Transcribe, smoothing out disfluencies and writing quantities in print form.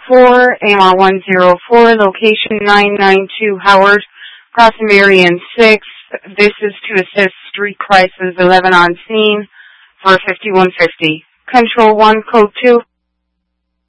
104, AMR 104, location 992 Howard, crossing Marion 6th. This is to assist street crisis 11 on scene for 5150. Control 1, code 2.